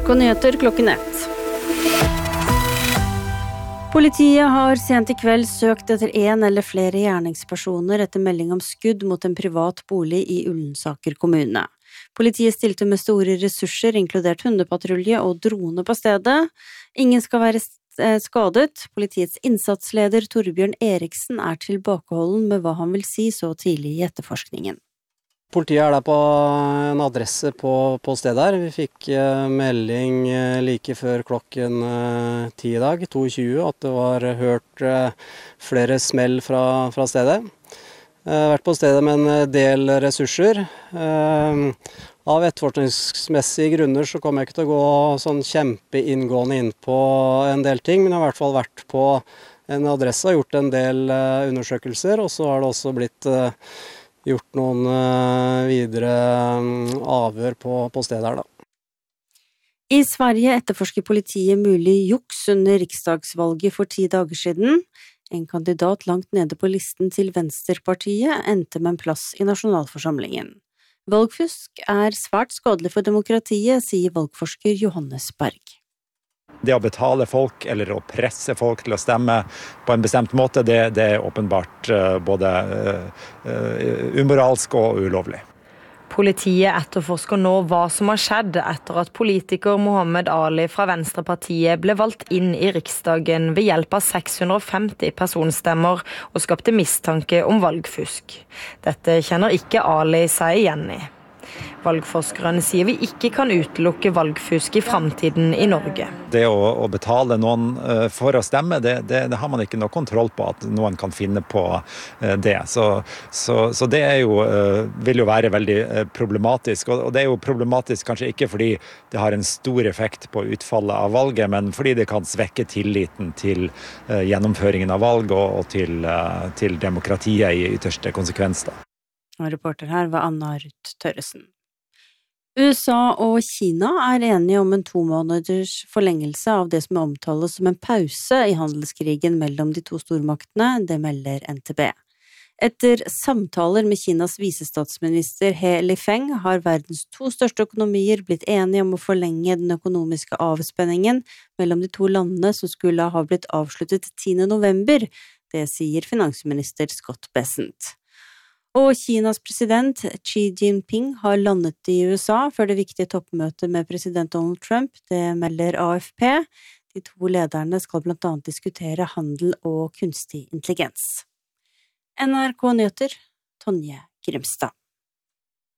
NRK Nyheter klokken 1. Politiet har sent I kveld søkt etter en eller flere gjerningspersoner etter melding om skudd mot en privat bolig I Ullensaker kommune. Politiet stilte med store ressurser, inkludert hundepatrulje og drone på stedet. Ingen skal være skadet. Politiets innsatsleder Torbjørn Eriksen tilbakeholden med hva han vil si så tidlig I etterforskningen. Politiet der på en adresse på stedet her. Vi fikk melding like før klokken 10 I dag, 22, at det var hørt flere smell fra stedet. Jeg har vært på stedet med en del ressurser. Av etterforskningsmessige grunner så kommer jeg ikke til å gå sånn kjempeinngående inn på en del ting, men jeg har I hvert fall vært på en adresse og gjort en del undersøkelser, og så har det også blitt gjort noen videre avhør på stedet her da. I Sverige etterforsker politiet mulig juks under riksdagsvalget for 10 dager siden. En kandidat langt nede på listen til Venstrepartiet endte med en plass I nasjonalforsamlingen. Valgfusk svært skadelig for demokratiet, sier valgforsker Johannes Berg. Det å betale folk eller å presse folk til å stemme på en bestemt måte, det åpenbart både umoralsk og ulovlig. Politiet etterforsker nå hva som har skjedd etter at politiker Mohammed Ali fra Venstrepartiet ble valgt inn I Riksdagen ved hjelp av 650 personstemmer og skapte mistanke om valgfusk. Dette kjenner ikke Ali seg igjen I. Valgforskerne sier vi ikke kan utelukke valgfusk I fremtiden I Norge. Det å betale noen for å stemme, det har man ikke noe kontroll på at noen kan finne på det. Så det vil jo være veldig problematisk, og det jo problematisk kanskje ikke fordi det har en stor effekt på utfallet av valget, men fordi det kan svekke tilliten til gjennomføringen av valg og til demokratiet I ytterste konsekvens. Og reporter her var Anna Ruth Tørresen. USA og Kina enige om en 2 måneders forlengelse av det som omtales som en pause I handelskrigen mellom de to stormaktene, det melder NTB. Etter samtaler med Kinas visestatsminister He Lifeng har verdens 2 største økonomier blitt enige om å forlenge den økonomiske avspenningen mellom de to landene som skulle ha blitt avsluttet 10. november, det sier finansminister Scott Bessent. Og Kinas president Xi Jinping har landet I USA før det viktige toppmøtet med president Donald Trump, det melder AFP. De to lederne skal blant annet diskutere handel og kunstig intelligens. NRK Nyheter, Tonje Grimstad.